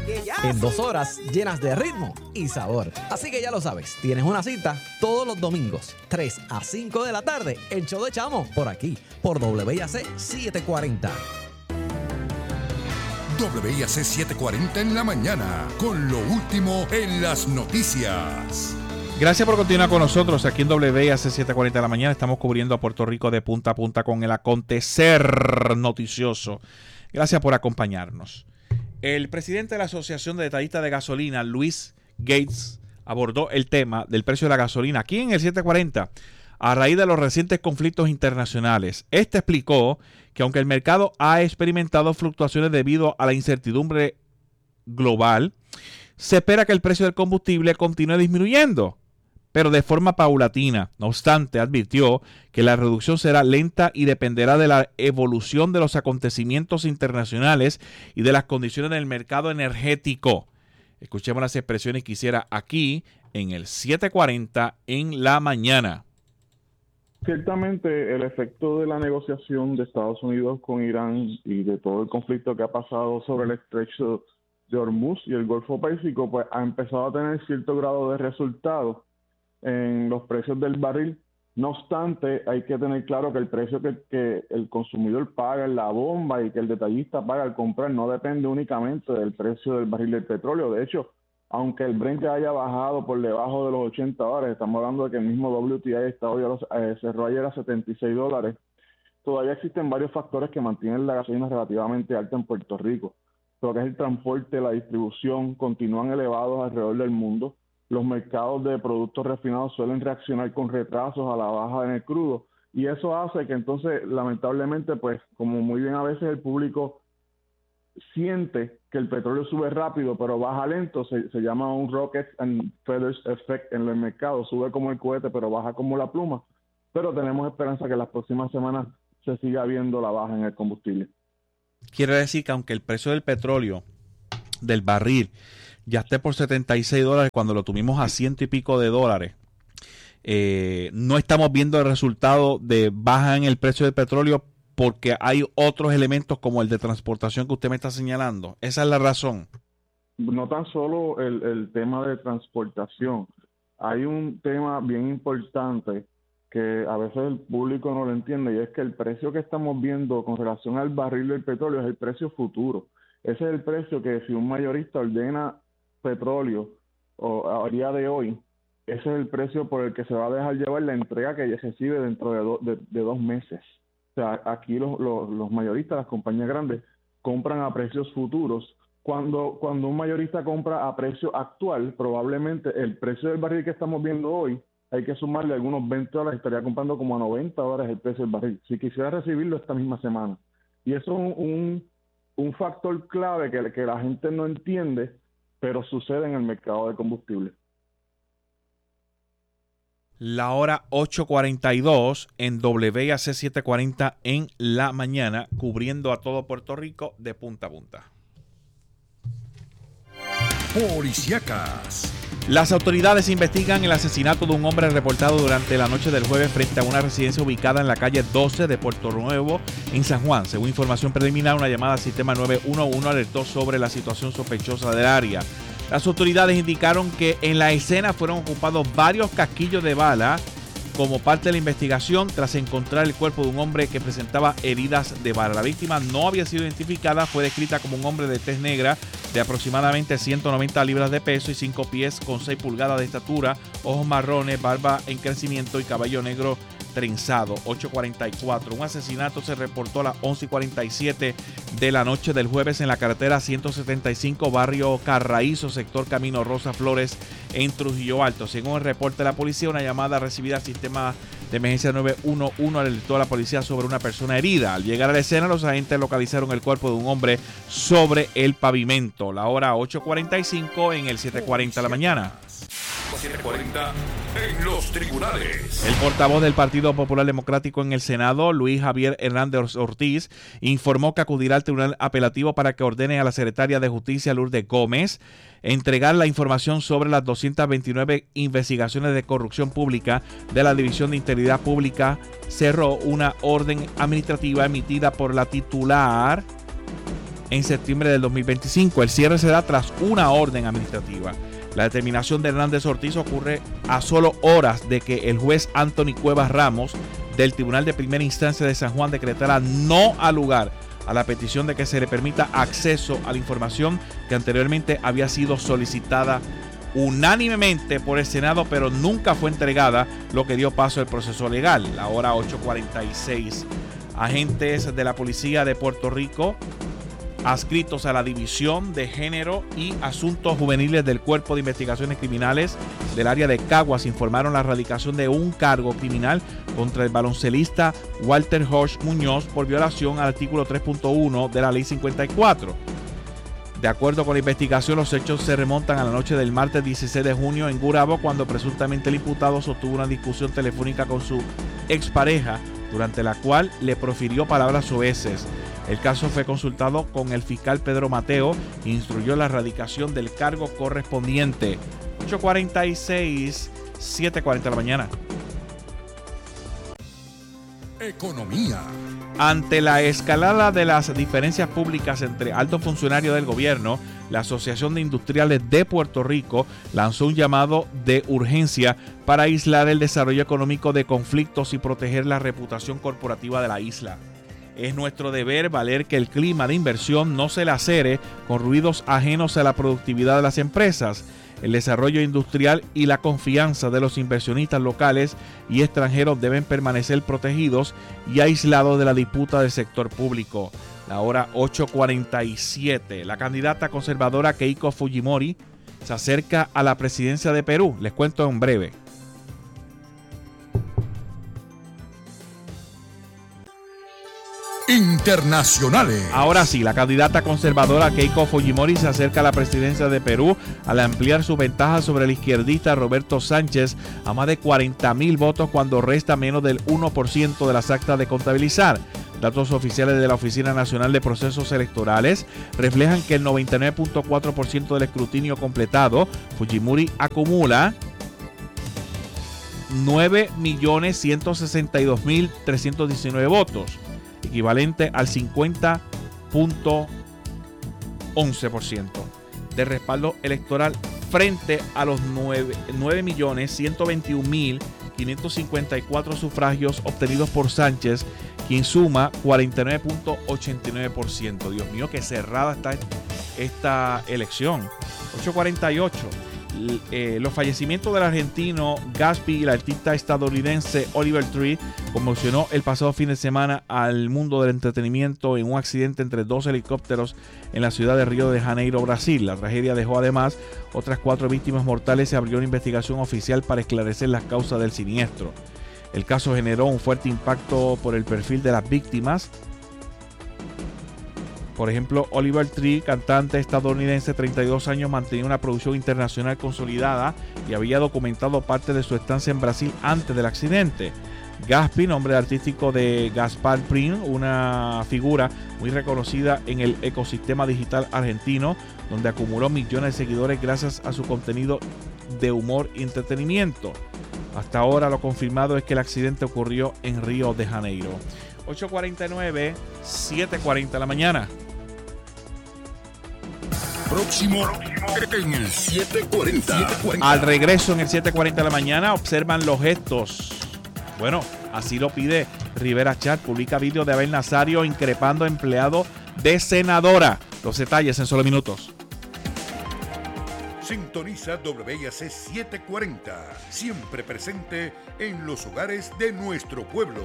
En 2 horas llenas de ritmo y sabor. Así que ya lo sabes, tienes una cita todos los domingos, 3 a 5 de la tarde, el show de Chamo, por aquí, por WIAC 740. WIAC 740 en la mañana, con lo último en las noticias. Gracias por continuar con nosotros aquí en WIAC 740 de la mañana. Estamos cubriendo a Puerto Rico de punta a punta con el acontecer noticioso. Gracias por acompañarnos. El presidente de la Asociación de Detallistas de Gasolina, Luis Gates, abordó el tema del precio de la gasolina aquí en el 740 a raíz de los recientes conflictos internacionales. Este explicó que aunque el mercado ha experimentado fluctuaciones debido a la incertidumbre global, se espera que el precio del combustible continúe disminuyendo, pero de forma paulatina. No obstante, advirtió que la reducción será lenta y dependerá de la evolución de los acontecimientos internacionales y de las condiciones del mercado energético. Escuchemos las expresiones que hiciera aquí en el 740 en la mañana. Ciertamente el efecto de la negociación de Estados Unidos con Irán y de todo el conflicto que ha pasado sobre el estrecho de Hormuz y el Golfo Pérsico, pues ha empezado a tener cierto grado de resultado en los precios del barril. No obstante, hay que tener claro que el precio que el consumidor paga en la bomba y que el detallista paga al comprar no depende únicamente del precio del barril del petróleo. De hecho, aunque el Brent ya haya bajado por debajo de los $80, estamos hablando de que el mismo WTI cerró ayer a $76, todavía existen varios factores que mantienen la gasolina relativamente alta en Puerto Rico. Lo que es el transporte, la distribución, continúan elevados alrededor del mundo. Los mercados de productos refinados suelen reaccionar con retrasos a la baja en el crudo, y eso hace que entonces, lamentablemente, pues como muy bien a veces el público siente que el petróleo sube rápido pero baja lento, se llama un rocket and feathers effect en el mercado, sube como el cohete pero baja como la pluma, pero tenemos esperanza que en las próximas semanas se siga viendo la baja en el combustible. Quiere decir que aunque el precio del petróleo, del barril, ya esté por $76 cuando lo tuvimos a $100 y pico, no estamos viendo el resultado de baja en el precio del petróleo porque hay otros elementos como el de transportación que usted me está señalando. Esa es la razón. No tan solo el tema de transportación. Hay un tema bien importante que a veces el público no lo entiende, y es que el precio que estamos viendo con relación al barril del petróleo es el precio futuro. Ese es el precio que si un mayorista ordena petróleo o a día de hoy, ese es el precio por el que se va a dejar llevar la entrega que recibe dentro de 2 meses. O sea, aquí los mayoristas, las compañías grandes, compran a precios futuros. Cuando un mayorista compra a precio actual, probablemente el precio del barril que estamos viendo hoy, hay que sumarle algunos $20, estaría comprando como a $90 el precio del barril, si quisiera recibirlo esta misma semana. Y eso es un factor clave que la gente no entiende, pero sucede en el mercado de combustible. La hora 8:42 en WIAC 740 en la mañana, cubriendo a todo Puerto Rico de punta a punta. Policíacas. Las autoridades investigan el asesinato de un hombre reportado durante la noche del jueves frente a una residencia ubicada en la calle 12 de Puerto Nuevo, en San Juan. Según información preliminar, una llamada al sistema 911 alertó sobre la situación sospechosa del área. Las autoridades indicaron que en la escena fueron ocupados varios casquillos de bala como parte de la investigación tras encontrar el cuerpo de un hombre que presentaba heridas de bala. La víctima no había sido identificada, fue descrita como un hombre de tez negra de aproximadamente 190 libras de peso y 5 pies con 6 pulgadas de estatura, ojos marrones, barba en crecimiento y cabello negro trenzado. 8:44. Un asesinato se reportó a las 11:47 de la noche del jueves en la carretera 175, barrio Carraízo, sector Camino Rosa Flores, en Trujillo Alto. Según el reporte de la policía, una llamada recibida al sistema de emergencia 911 alertó a la policía sobre una persona herida. Al llegar a la escena, los agentes localizaron el cuerpo de un hombre sobre el pavimento. La hora 8:45 en el 740 de la mañana. 740 en los tribunales. El portavoz del Partido Popular Democrático en el Senado, Luis Javier Hernández Ortiz, informó que acudirá al tribunal apelativo para que ordene a la secretaria de Justicia, Lourdes Gómez, entregar la información sobre las 229 investigaciones de corrupción pública de la División de Integridad Pública. Cerró una orden administrativa emitida por la titular en septiembre del 2025. El cierre se da tras una orden administrativa. La determinación de Hernández Ortiz ocurre a solo horas de que el juez Anthony Cuevas Ramos del Tribunal de Primera Instancia de San Juan decretara no al lugar a la petición de que se le permita acceso a la información que anteriormente había sido solicitada unánimemente por el Senado, pero nunca fue entregada, lo que dio paso al proceso legal. La hora 8:46. Agentes de la Policía de Puerto Rico, adscritos a la División de Género y Asuntos Juveniles del Cuerpo de Investigaciones Criminales del área de Caguas, informaron la erradicación de un cargo criminal contra el baloncelista Walter Hodge Muñoz por violación al artículo 3.1 de la Ley 54. De acuerdo con la investigación, los hechos se remontan a la noche del martes 16 de junio en Gurabo, cuando presuntamente el imputado sostuvo una discusión telefónica con su expareja, durante la cual le profirió palabras soeces. El caso fue consultado con el fiscal Pedro Mateo e instruyó la erradicación del cargo correspondiente. 8:46, 7:40 de la mañana. Economía. Ante la escalada de las diferencias públicas entre altos funcionarios del gobierno, la Asociación de Industriales de Puerto Rico lanzó un llamado de urgencia para aislar el desarrollo económico de conflictos y proteger la reputación corporativa de la isla. Es nuestro deber valer que el clima de inversión no se lacere con ruidos ajenos a la productividad de las empresas. El desarrollo industrial y la confianza de los inversionistas locales y extranjeros deben permanecer protegidos y aislados de la disputa del sector público. La hora 8:47. La candidata conservadora Keiko Fujimori se acerca a la presidencia de Perú. Les cuento en breve. Internacionales. Ahora sí, la candidata conservadora Keiko Fujimori se acerca a la presidencia de Perú al ampliar su ventaja sobre el izquierdista Roberto Sánchez a más de 40,000 votos cuando resta menos del 1% de las actas de contabilizar. Datos oficiales de la Oficina Nacional de Procesos Electorales reflejan que el 99.4% del escrutinio completado, Fujimori acumula 9.162.319 votos, equivalente al 50.11% de respaldo electoral frente a los 9.121.554 sufragios obtenidos por Sánchez, quien suma 49.89%. Dios mío, qué cerrada está esta elección. 8:48. Los fallecimientos del argentino Gaspi y el artista estadounidense Oliver Tree conmocionó el pasado fin de semana al mundo del entretenimiento en un accidente entre dos helicópteros en la ciudad de Río de Janeiro, Brasil. La tragedia dejó además otras 4 víctimas mortales. Se abrió una investigación oficial para esclarecer las causas del siniestro. El caso generó un fuerte impacto por el perfil de las víctimas. Por ejemplo, Oliver Tree, cantante estadounidense, 32 años, mantenía una producción internacional consolidada y había documentado parte de su estancia en Brasil antes del accidente. Gaspi, nombre artístico de Gaspar Prim, una figura muy reconocida en el ecosistema digital argentino, donde acumuló millones de seguidores gracias a su contenido de humor y entretenimiento. Hasta ahora lo confirmado es que el accidente ocurrió en Río de Janeiro. 8:49, 7:40 de la mañana. Próximo en el 740. Al regreso en el 7:40 de la mañana, observan los gestos. Bueno, así lo pide Rivera Chat. Publica vídeo de Abel Nazario increpando a empleado de senadora. Los detalles en solo minutos. Sintoniza WIAC 740. Siempre presente en los hogares de nuestro pueblo.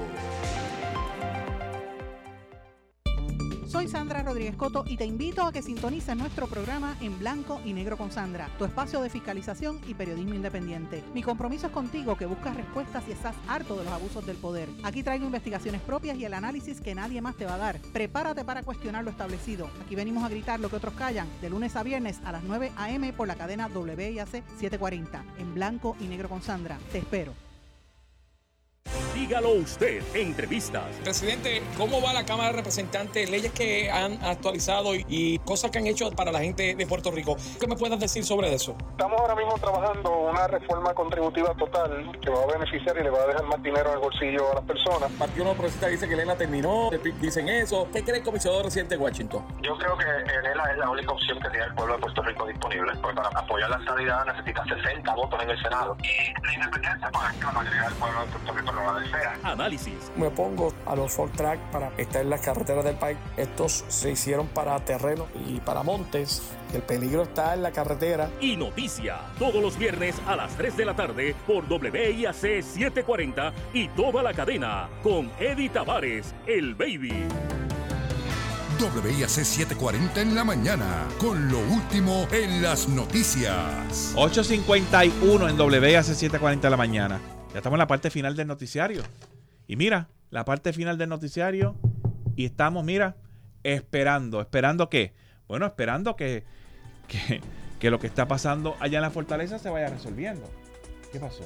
Soy Sandra Rodríguez Coto y te invito a que sintonices nuestro programa En Blanco y Negro con Sandra, tu espacio de fiscalización y periodismo independiente. Mi compromiso es contigo, que buscas respuestas y estás harto de los abusos del poder. Aquí traigo investigaciones propias y el análisis que nadie más te va a dar. Prepárate para cuestionar lo establecido. Aquí venimos a gritar lo que otros callan, de lunes a viernes a las 9 a.m. por la cadena WIAC 740. En Blanco y Negro con Sandra. Te espero. Dígalo usted, entrevistas. Presidente, ¿cómo va la Cámara de Representantes? Leyes que han actualizado y cosas que han hecho para la gente de Puerto Rico. ¿Qué me puedes decir sobre eso? Estamos ahora mismo trabajando una reforma contributiva total que va a beneficiar y le va a dejar más dinero en el bolsillo a las personas. El Partido Nuevo Progresista dice que Elena terminó, dicen eso. ¿Qué cree el comisionado residente de Washington? Yo creo que Elena es la única opción que tiene el pueblo de Puerto Rico disponible, porque para apoyar la estadidad necesita 60 votos en el Senado. Y la independencia, pues es que la mayoría del pueblo de Puerto Rico no la desea. Análisis. Me opongo a los Ford Track para estar en las carreteras del país. Estos se hicieron para terreno y para montes. El peligro está en la carretera. Y noticia, todos los viernes a las 3 de la tarde por WIAC 740 y toda la cadena con Eddie Tavares, el Baby. WIAC 740 en la mañana, con lo último en las noticias. 8:51 en WIAC 740 de la mañana. Ya estamos en la parte final del noticiario. Y mira, la parte final del noticiario. Y estamos, mira, esperando. ¿Esperando qué? Bueno, esperando que lo que está pasando allá en la fortaleza se vaya resolviendo. ¿Qué pasó?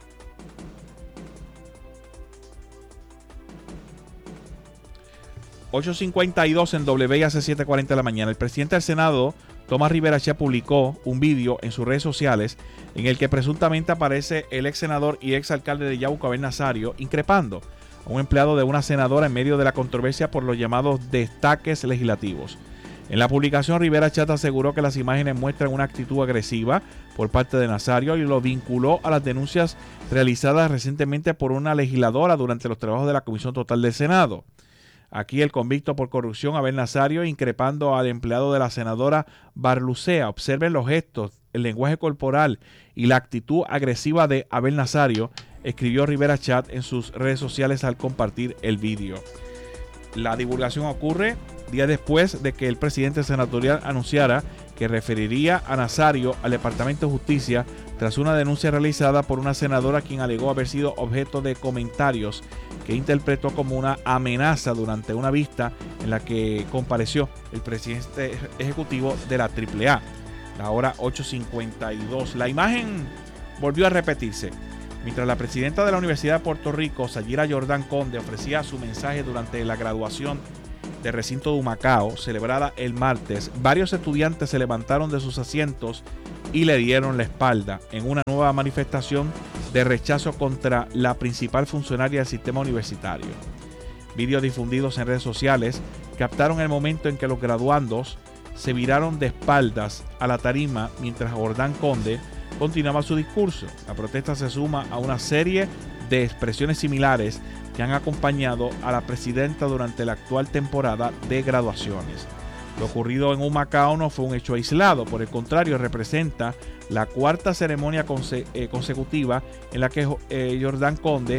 ...8:52 en WIAC 740 de la mañana. El presidente del Senado, Tomás Rivera Chat, publicó un vídeo en sus redes sociales en el que presuntamente aparece el ex senador y ex alcalde de Yauco, Abel Nazario, increpando a un empleado de una senadora en medio de la controversia por los llamados destaques legislativos. En la publicación, Rivera Chat aseguró que las imágenes muestran una actitud agresiva por parte de Nazario y lo vinculó a las denuncias realizadas recientemente por una legisladora durante los trabajos de la Comisión Total del Senado. Aquí el convicto por corrupción, Abel Nazario, increpando al empleado de la senadora Barlucea. Observen los gestos, el lenguaje corporal y la actitud agresiva de Abel Nazario, escribió Rivera Chat en sus redes sociales al compartir el vídeo. La divulgación ocurre días después de que el presidente senatorial anunciara que referiría a Nazario al Departamento de Justicia tras una denuncia realizada por una senadora quien alegó haber sido objeto de comentarios que interpretó como una amenaza durante una vista en la que compareció el presidente ejecutivo de la AAA. La hora 8:52. La imagen volvió a repetirse. Mientras la presidenta de la Universidad de Puerto Rico, Sayira Jordán Conde, ofrecía su mensaje durante la graduación del recinto de Humacao, celebrada el martes, varios estudiantes se levantaron de sus asientos y le dieron la espalda en una nueva manifestación de rechazo contra la principal funcionaria del sistema universitario. Vídeos difundidos en redes sociales captaron el momento en que los graduandos se viraron de espaldas a la tarima mientras Jordán Conde continuaba su discurso. La protesta se suma a una serie de expresiones similares que han acompañado a la presidenta durante la actual temporada de graduaciones. Lo ocurrido en Humacao no fue un hecho aislado, por el contrario, representa la cuarta ceremonia consecutiva en la que Jordán Conde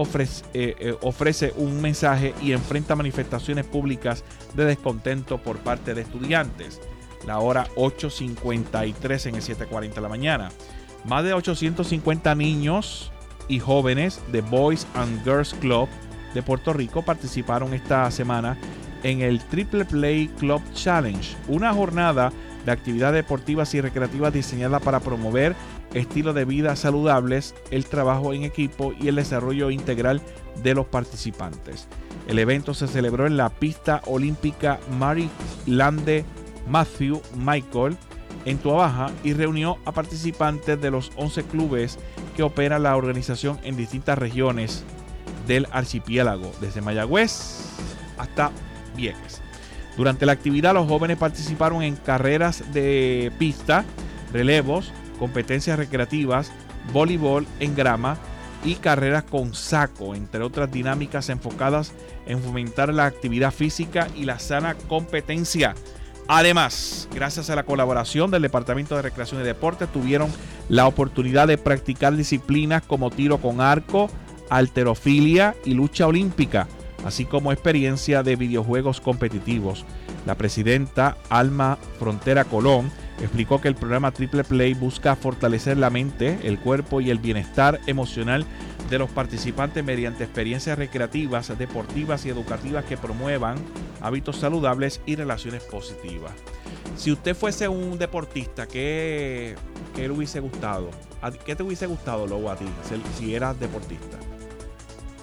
ofrece un mensaje y enfrenta manifestaciones públicas de descontento por parte de estudiantes. La hora 8:53 en el 7:40 de la mañana. Más de 850 niños y jóvenes de Boys and Girls Club de Puerto Rico participaron esta semana en el Triple Play Club Challenge, una jornada de actividades deportivas y recreativas diseñada para promover estilos de vida saludables, el trabajo en equipo y el desarrollo integral de los participantes. El evento se celebró en la pista olímpica Mary Lande Matthew Michael en Tuabaja y reunió a participantes de los 11 clubes que opera la organización en distintas regiones del archipiélago, desde Mayagüez hasta Vieques. Durante la actividad, los jóvenes participaron en carreras de pista, relevos, competencias recreativas, voleibol en grama y carreras con saco, entre otras dinámicas enfocadas en fomentar la actividad física y la sana competencia. Además, gracias a la colaboración del Departamento de Recreación y Deportes, tuvieron la oportunidad de practicar disciplinas como tiro con arco, halterofilia y lucha olímpica, así como experiencia de videojuegos competitivos. La presidenta Alma Frontera Colón explicó que el programa Triple Play busca fortalecer la mente, el cuerpo y el bienestar emocional de los participantes mediante experiencias recreativas, deportivas y educativas que promuevan hábitos saludables y relaciones positivas. Si usted fuese un deportista, ¿qué le hubiese gustado? ¿Qué te hubiese gustado, Lobo, a ti, si eras deportista?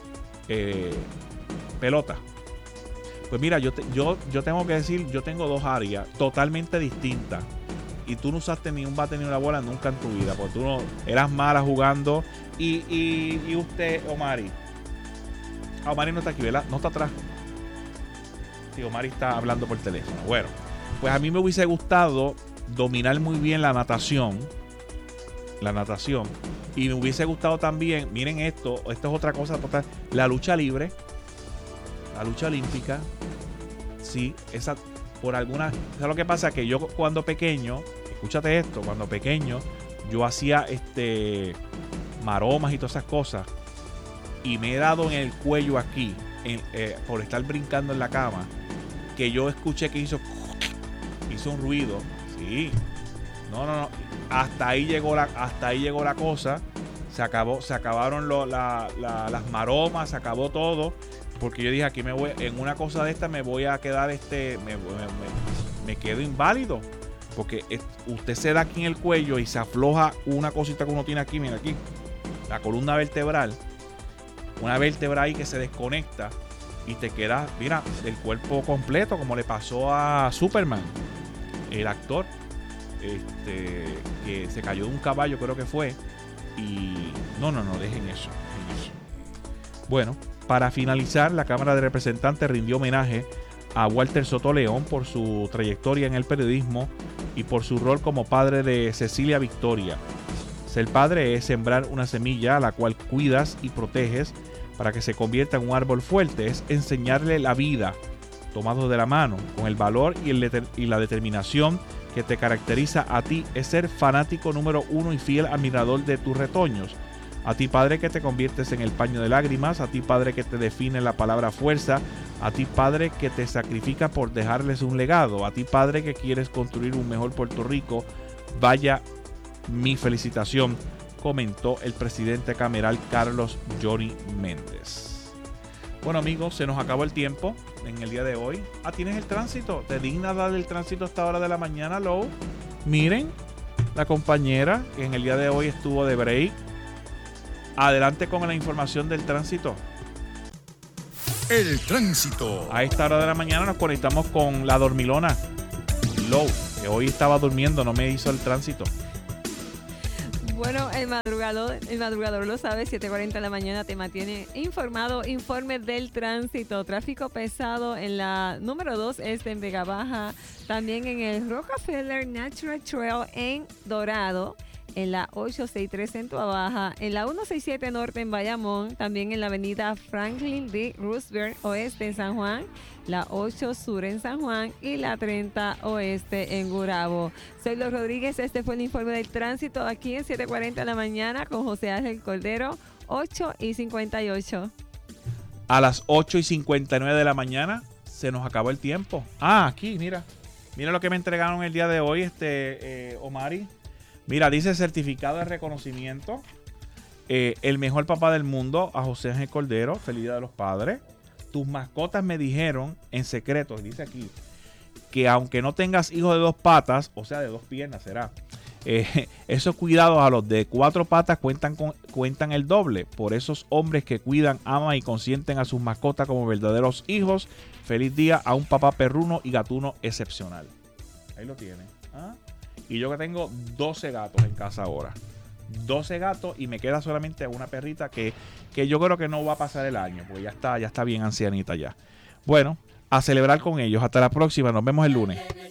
pelota. Pues mira, yo tengo que decir, yo tengo 2 áreas totalmente distintas. Y tú no usaste ni un bate ni una bola nunca en tu vida, porque tú no eras mala jugando. Y usted, Omari. Omari no está aquí, ¿verdad? No está atrás. Sí, Omari está hablando por teléfono. Bueno, pues a mí me hubiese gustado dominar muy bien la natación. Y me hubiese gustado también, miren esto es otra cosa total, la lucha libre, la lucha olímpica. Sí, esa por alguna, ¿sabes lo que pasa? Que yo cuando pequeño, escúchate esto, cuando pequeño yo hacía maromas y todas esas cosas y me he dado en el cuello aquí por estar brincando en la cama, que yo escuché que hizo un ruido. Sí. No. Hasta ahí llegó la cosa. Se acabaron las maromas, se acabó todo. Porque yo dije, aquí me voy, en una cosa de esta me voy a quedar, me quedo inválido. Porque usted se da aquí en el cuello y se afloja una cosita que uno tiene aquí, mira aquí, la columna vertebral. Una vértebra ahí que se desconecta y te queda, mira, el cuerpo completo, como le pasó a Superman, el actor, que se cayó de un caballo, creo que fue. Y no, dejen eso. Bueno, para finalizar, la Cámara de Representantes rindió homenaje a Walter Soto León por su trayectoria en el periodismo y por su rol como padre de Cecilia Victoria. Ser padre es sembrar una semilla a la cual cuidas y proteges para que se convierta en un árbol fuerte. Es enseñarle la vida, tomados de la mano, con el valor y la determinación que te caracteriza a ti. Es ser fanático número 1 y fiel admirador de tus retoños. A ti, padre, que te conviertes en el paño de lágrimas. A ti, padre, que te define la palabra fuerza. A ti, padre, que te sacrifica por dejarles un legado. A ti, padre, que quieres construir un mejor Puerto Rico. Vaya mi felicitación, comentó el presidente cameral Carlos Johnny Méndez. Bueno, amigos, se nos acabó el tiempo en el día de hoy. ¿Tienes el tránsito? ¿Te digna dar el tránsito a esta hora de la mañana, Lou? Miren, la compañera que en el día de hoy estuvo de break. Adelante con la información del tránsito. El tránsito. A esta hora de la mañana nos conectamos con la dormilona Lou, que hoy estaba durmiendo, no me hizo el tránsito. Bueno, el madrugador lo sabe, 7:40 de la mañana te mantiene informado. Informe del tránsito. Tráfico pesado en la número 2 en Vega Baja. También en el Rockefeller Natural Trail en Dorado. En la 863 en Tua Baja. En la 167 Norte en Bayamón. También en la avenida Franklin D. Roosevelt Oeste en San Juan. La 8 Sur en San Juan y la 30 Oeste en Gurabo. Soy Los Rodríguez, este fue el informe del tránsito aquí en 7:40 de la mañana con José Ángel Cordero, 8:58. A las 8:59 de la mañana se nos acabó el tiempo. Aquí, mira lo que me entregaron el día de hoy, Omari. Mira, dice certificado de reconocimiento, el mejor papá del mundo, a José Ángel Cordero, feliz día de los padres. Tus mascotas me dijeron en secreto, dice aquí, que aunque no tengas hijos de 2 patas, o sea, de 2 piernas será, esos cuidados a los de 4 patas cuentan el doble. Por esos hombres que cuidan, aman y consienten a sus mascotas como verdaderos hijos. Feliz día a un papá perruno y gatuno excepcional. Ahí lo tiene. Y yo que tengo 12 gatos en casa ahora. 12 gatos y me queda solamente una perrita que yo creo que no va a pasar el año, porque ya está bien ancianita ya. Bueno, a celebrar con ellos. Hasta la próxima. Nos vemos el lunes.